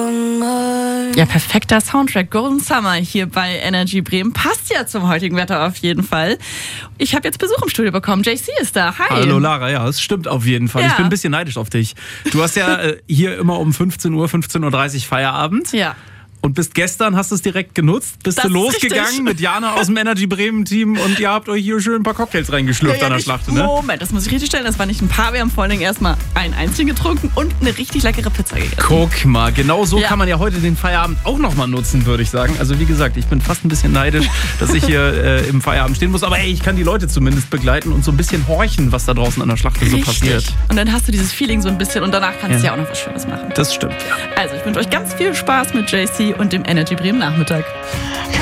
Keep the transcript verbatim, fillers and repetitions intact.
Ja, perfekter Soundtrack. Golden Summer hier bei Energy Bremen. Passt ja zum heutigen Wetter auf jeden Fall. Ich habe jetzt Besuch im Studio bekommen. J C ist da. Hi. Hallo Lara, ja, es stimmt auf jeden Fall. Ja. Ich bin ein bisschen neidisch auf dich. Du hast ja äh, hier immer um fünfzehn Uhr, fünfzehn Uhr dreißig Feierabend. Ja. Und bist gestern, hast du es direkt genutzt, bist Das du ist losgegangen richtig. mit Jana aus dem Energy Bremen Team und ihr habt euch hier schön ein paar Cocktails reingeschlürft Ja, an der ich- Schlacht, ne? Moment, das muss ich richtig stellen. Das war nicht ein paar. Wir haben vor allen Dingen erstmal einen einzigen getrunken und eine richtig leckere Pizza gegessen. Guck mal, genau so Ja. kann man ja heute den Feierabend auch nochmal nutzen, würde ich sagen. Also wie gesagt, ich bin fast ein bisschen neidisch, dass ich hier äh, im Feierabend stehen muss. Aber hey, ich kann die Leute zumindest begleiten und so ein bisschen horchen, was da draußen an der Schlacht so passiert. Und dann hast du dieses Feeling so ein bisschen und danach kannst du ja auch noch was Schönes machen. Das stimmt, ja. Also ich wünsche euch ganz viel Spaß mit J C und dem Energy Bremen Nachmittag.